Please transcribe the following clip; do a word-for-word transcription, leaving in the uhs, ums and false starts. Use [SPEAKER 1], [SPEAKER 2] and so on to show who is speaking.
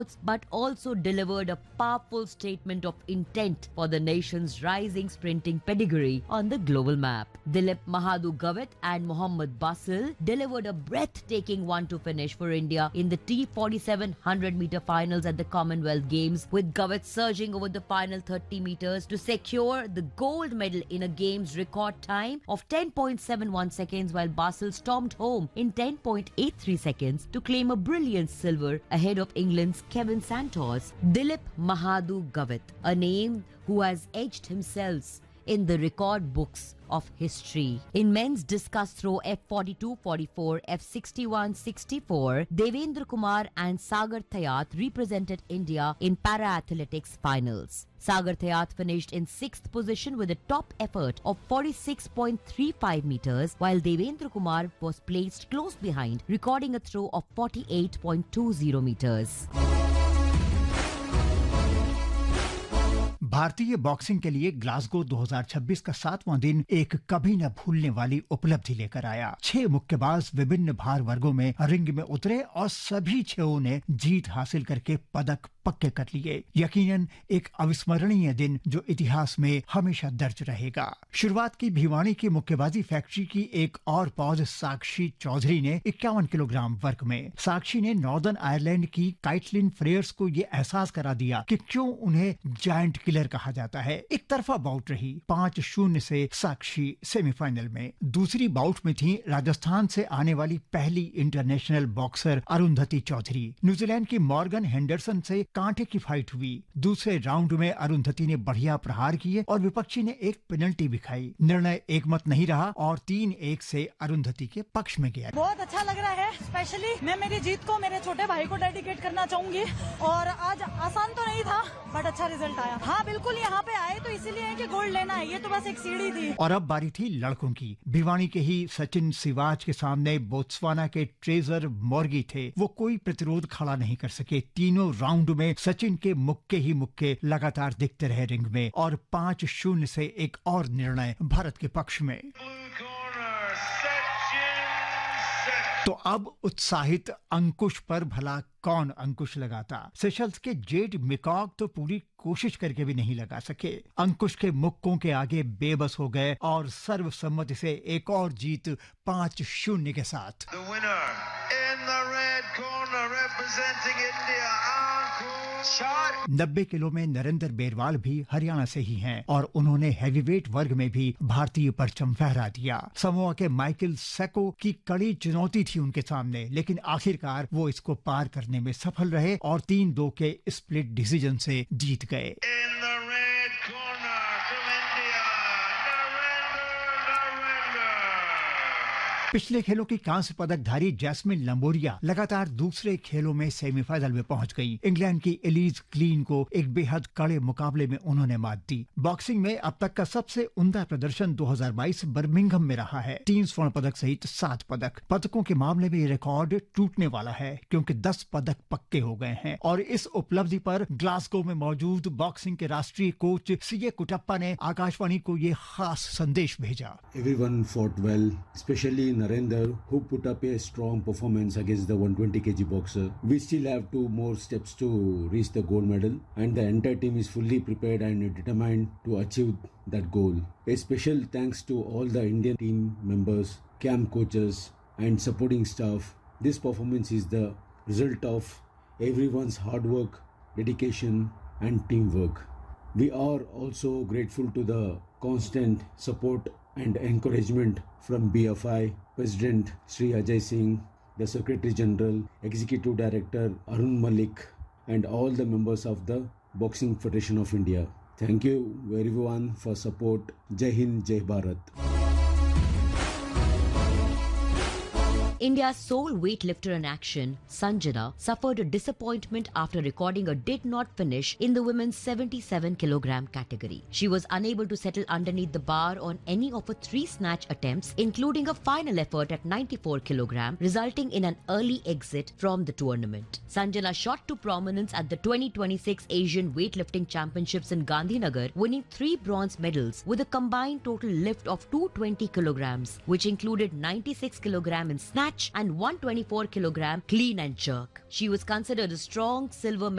[SPEAKER 1] but also delivered a powerful statement of intent for the nation's rising sprinting pedigree on the global map. Dilip Mahadu Gavit and Mohammad Basil delivered a breathtaking one two finish for India in the T forty-seven hundred meter finals at the Commonwealth Games, with Gavit surging over the final thirty meters to secure the gold medal in a game's record time of ten point seven one seconds, while Basil stormed home in ten point eight three seconds to claim a brilliant silver ahead of England's Kevin Santos. Dilip Mahadu Gavit, a name who has etched himself in the record books of history. In men's discus throw F forty-two forty-four, F sixty-one sixty-four, Devendra Kumar and Sagar Thayat represented India in para-athletics finals. Sagar Thayat finished in sixth position with a top effort of forty-six point three five meters, while Devendra Kumar was placed close behind, recording a throw of forty-eight point two zero meters.
[SPEAKER 2] भारतीय boxing के लिए Glasgow दो हज़ार छब्बीस का सातवां दिन एक कभी न भूलने वाली उपलब्धि लेकर आया। छह मुक्केबाज विभिन्न भार वर्गों में रिंग में उतरे और सभी छहों ने जीत हासिल करके पदक पक्के कर लिए। यकीनन एक अविस्मरणीय दिन जो इतिहास में हमेशा दर्ज रहेगा। शुरुआत की भिवानी की मुक्केबाजी फैक्ट्री की एक और पौज साक्षी चौधरी ने इक्यावन किलोग्राम वर्ग में। साक्षी ने नॉर्दर्न आयरलैंड की काइटलिन फ्रेयर्स को ये एहसास करा दिया कि क्यों उन्हें जायंट किलर कहा जाता है। एक तरफा बाउट रही, पांच शून्य से साक्षी सेमीफाइनल में। दूसरी बाउट में थी राजस्थान से आने वाली पहली international boxer Arundhati Chaudhary. New Zealand की मॉर्गन हेंडरसन से कांटे की फाइट हुई। दूसरे राउंड में अरुंधति ने बढ़िया प्रहार किए और विपक्षी ने एक पेनल्टी भी खाई। निर्णय एक मत नहीं रहा और तीन एक से अरुंधति के पक्ष में गया।
[SPEAKER 3] बहुत अच्छा लग रहा है। स्पेशली मैं मेरी जीत को मेरे छोटे भाई को डेडिकेट करना चाहूंगी। और आज आसान तो नहीं था, बट अच्छा रिजल्ट आया। हाँ बिल्कुल, यहाँ पे आए तो इसीलिए है कि गोल्ड लेना है, ये तो बस एक सीढ़ी थी।
[SPEAKER 2] और अब बारी थी लड़कों की। भिवानी के ही सचिन सिवाच के सामने बोत्सवाना के ट्रेजर मोर्गी थे। वो कोई प्रतिरोध खड़ा नहीं कर सके। तीनों राउंड में सचिन के मुक्के ही मुक्के लगातार दिखते रहे रिंग में और पांच शून्य से एक और निर्णय भारत के पक्ष में। तो अब उत्साहित अंकुश पर भला कौन अंकुश लगाता। सेशल्स के जेड मिकॉक तो पूरी कोशिश करके भी नहीं लगा सके। अंकुश के मुक्कों के आगे बेबस हो गए और सर्वसम्मति से एक और जीत पांच शून्य के साथ। नब्बे किलो में नरेंद्र बेरवाल भी हरियाणा से ही हैं और उन्होंने हैवीवेट वर्ग में भी भारतीय परचम फहरा दिया। समोआ के माइकल सेको की कड़ी चुनौती थी उनके सामने, लेकिन आखिरकार वो इसको पार करने में सफल रहे और तीन दो के स्प्लिट डिसीजन से जीत गए। पिछले खेलों की कांस्य पदकधारी जैस्मिन लंबोरिया लगातार दूसरे खेलों में सेमीफाइनल में पहुंच गई। इंग्लैंड की एलिज क्लीन को एक बेहद कड़े मुकाबले में उन्होंने मात दी। बॉक्सिंग में अब तक का सबसे उम्दा प्रदर्शन दो हज़ार बाईस बर्मिंघम में रहा है। तीन स्वर्ण पदक सहित सात पदक। पदकों के मामले में ये रिकॉर्ड टूटने वाला है क्योंकि दस पदक पक्के हो गए हैं। और इस उपलब्धि पर ग्लासगो में मौजूद बॉक्सिंग के राष्ट्रीय कोच सीए कुटप्पा ने आकाशवाणी को ये खास संदेश भेजा।
[SPEAKER 4] Everyone fought well, especially Narendra, who put up a strong performance against the one hundred twenty kilogram boxer. We still have two more steps to reach the gold medal, and the entire team is fully prepared and determined to achieve that goal. A special thanks to all the Indian team members, camp coaches, and supporting staff. This performance is the result of everyone's hard work, dedication, and teamwork. We are also grateful to the constant support and encouragement from B F I, President Sri Ajay Singh, the Secretary General, Executive Director Arun Malik, and all the members of the Boxing Federation of India. Thank you everyone for support. Jai Hind, Jai Bharat.
[SPEAKER 1] India's sole weightlifter in action, Sanjana, suffered a disappointment after recording a did not finish in the women's seventy-seven kilogram category. She was unable to settle underneath the bar on any of her three snatch attempts, including a final effort at ninety-four kilogram, resulting in an early exit from the tournament. Sanjana shot to prominence at the twenty twenty-six Asian Weightlifting Championships in Gandhinagar, winning three bronze medals with a combined total lift of two hundred twenty kilograms, which included ninety-six kilogram in snatch snatch and one hundred twenty-four kilogram clean and jerk. She was considered a strong silver